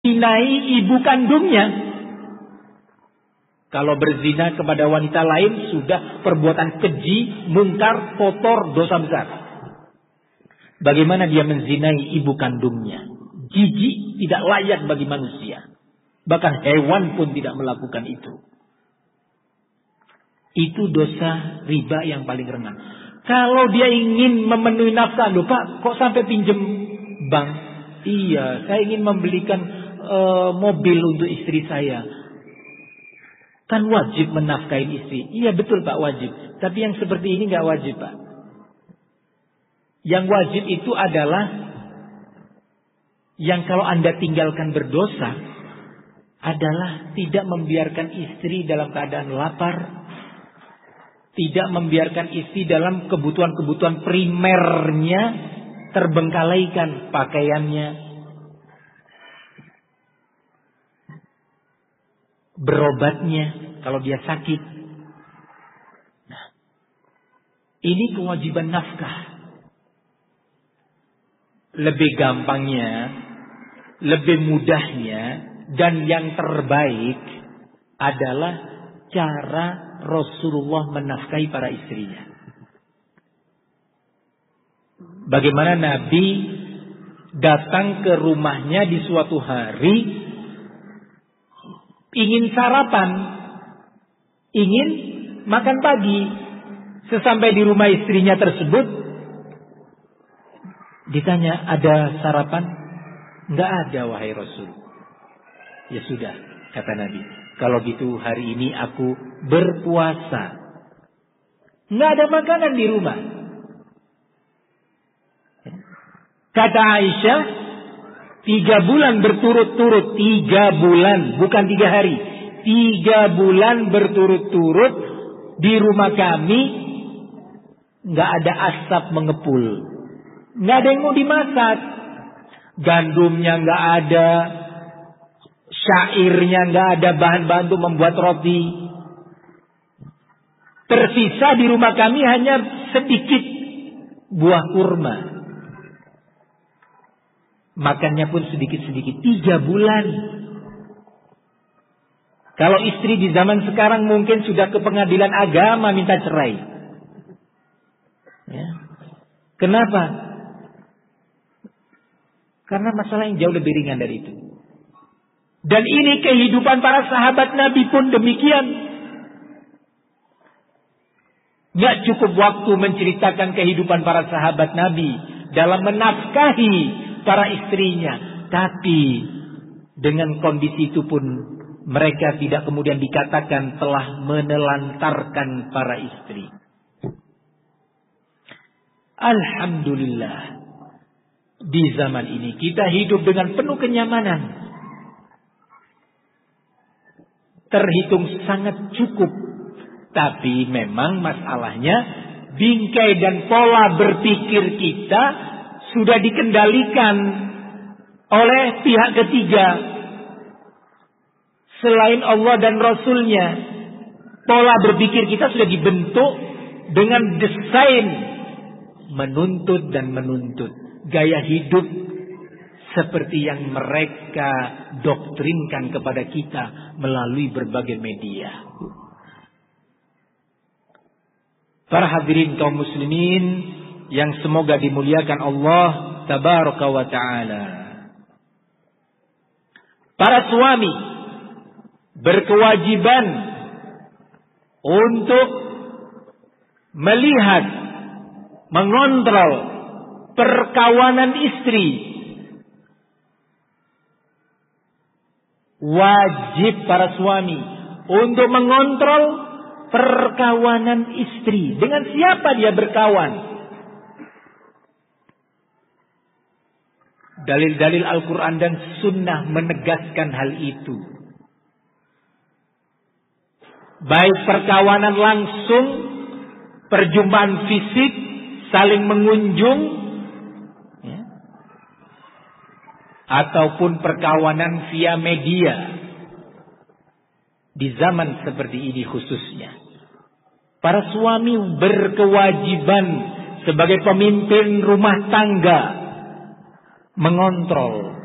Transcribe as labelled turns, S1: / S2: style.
S1: menzinai ibu kandungnya. Kalau berzina kepada wanita lain sudah perbuatan keji, mungkar, kotor, dosa besar. Bagaimana dia menzinai ibu kandungnya? Jijik, tidak layak bagi manusia. Bahkan hewan pun tidak melakukan itu. Itu dosa riba yang paling ringan. Kalau dia ingin memenuhi nafkah, loh Pak, kok sampai pinjem bank? Iya, saya ingin membelikan mobil untuk istri saya. Kan wajib menafkahi istri. Iya betul Pak, wajib. Tapi yang seperti ini nggak wajib Pak. Yang wajib itu adalah yang kalau Anda tinggalkan berdosa adalah tidak membiarkan istri dalam keadaan lapar, tidak membiarkan istri dalam kebutuhan-kebutuhan primernya terbengkalaikan, pakaiannya, berobatnya kalau dia sakit. Nah, ini kewajiban nafkah. Lebih gampangnya, lebih mudahnya, dan yang terbaik adalah cara Rasulullah menafkahi para istrinya. Bagaimana Nabi datang ke rumahnya di suatu hari, ingin sarapan, ingin makan pagi. Sesampai di rumah istrinya tersebut, ditanya, ada sarapan? Enggak ada wahai Rasul. Ya sudah, kata Nabi, kalau gitu hari ini aku berpuasa. Enggak ada makanan di rumah. Kata Aisyah, 3 bulan berturut-turut, 3 bulan, bukan 3 hari. 3 bulan berturut-turut di rumah kami enggak ada asap mengepul. Nggak ada yang mau dimasak. Gandumnya nggak ada, syairnya nggak ada, bahan-bahan untuk membuat roti. Tersisa di rumah kami hanya sedikit buah kurma. Makannya pun sedikit-sedikit. 3 bulan. Kalau istri di zaman sekarang mungkin sudah ke pengadilan agama minta cerai. Ya. Kenapa? Karena masalah yang jauh lebih ringan dari itu. Dan ini kehidupan para sahabat Nabi pun demikian. Gak cukup waktu menceritakan kehidupan para sahabat Nabi dalam menafkahi para istrinya. Tapi dengan kondisi itu pun mereka tidak kemudian dikatakan telah menelantarkan para istri. Alhamdulillah. Di zaman ini kita hidup dengan penuh kenyamanan. Terhitung sangat cukup. Tapi memang masalahnya bingkai dan pola berpikir kita sudah dikendalikan oleh pihak ketiga. Selain Allah dan Rasulnya. Pola berpikir kita sudah dibentuk dengan desain menuntut dan menuntut. Gaya hidup seperti yang mereka doktrinkan kepada kita melalui berbagai media. Para hadirin kaum muslimin yang semoga dimuliakan Allah tabaraka wa ta'ala. Para suami berkewajiban untuk melihat, mengontrol perkawanan istri. Wajib para suami untuk mengontrol perkawanan istri. Dengan siapa dia berkawan? Dalil-dalil Al-Quran dan Sunnah menegaskan hal itu. Baik perkawanan langsung, perjumpaan fisik, saling mengunjung, ataupun perkawanan via media. Di zaman seperti ini khususnya, para suami berkewajiban sebagai pemimpin rumah tangga mengontrol